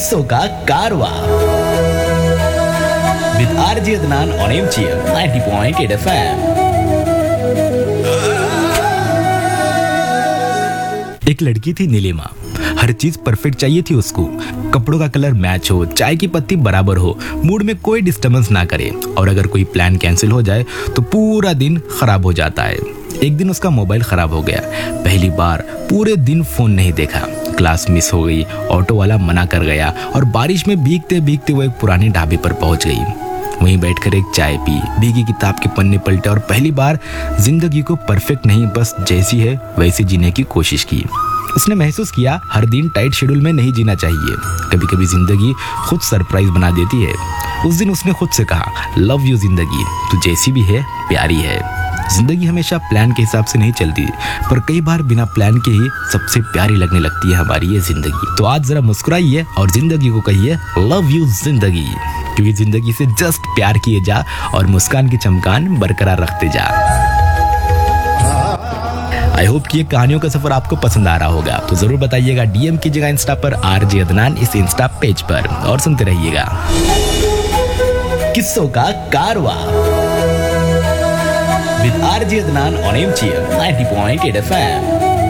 किस्सों का कारवा with RJ Adnan on MGM 90.8 FM. एक लड़की थी नीलिमा। हर चीज परफेक्ट चाहिए थी उसको। कपड़ों का कलर मैच हो, चाय की पत्ती बराबर हो, मूड में कोई डिस्टर्बेंस ना करे, और अगर कोई प्लान कैंसिल हो जाए तो पूरा दिन खराब हो जाता है। एक दिन उसका मोबाइल खराब हो गया। पहली बार पूरे दिन फोन नहीं देखा। क्लास मिस हो गई, ऑटो वाला मना कर गया, और बारिश में भीगते भीगते वो एक पुराने ढाबे पर पहुंच गई। वहीं बैठकर एक चाय पी, भीगी किताब के पन्ने पलटे और पहली बार जिंदगी को परफेक्ट नहीं, बस जैसी है वैसे जीने की कोशिश की। उसने महसूस किया हर दिन टाइट शेड्यूल में नहीं जीना चाहिए। कभी कभी जिंदगी खुद सरप्राइज बना देती है। उस दिन उसने खुद से कहा, लव यू जिंदगी, तू जैसी भी है प्यारी है। जिंदगी हमेशा प्लान के हिसाब से नहीं चलती, पर कई बार बिना प्लान के ही सबसे प्यारी लगने लगती है हमारी ये जिंदगी। तो आज जरा मुस्कुराइए और जिंदगी को कहिए लव यू जिंदगी, क्योंकि जिंदगी से जस्ट प्यार किए जा और मुस्कान की चमकान बरकरार रखते जा। आई होप कि ये कहानियों का सफर आपको पसंद आ रहा होगा, तो जरूर बताइएगा। डीएम कीजिएगा इंस्टा पर आरजे अदनान इस इंस्टा पेज पर, और सुनते रहिएगा किस्सों का कारवा with RJ Adnan on MGM 90.8 FM.